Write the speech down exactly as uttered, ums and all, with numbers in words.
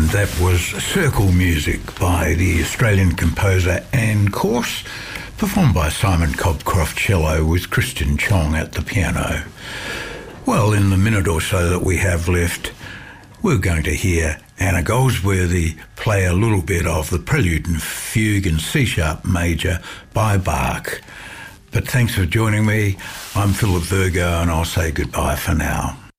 That was Circle Music by the Australian composer Anne Corse, performed by Simon Cobcroft cello with Christian Chong at the piano. Well, in the minute or so that we have left, we're going to hear Anna Goldsworthy play a little bit of the Prelude and Fugue in C-sharp major by Bach. But thanks for joining me. I'm Philip Virgo, and I'll say goodbye for now.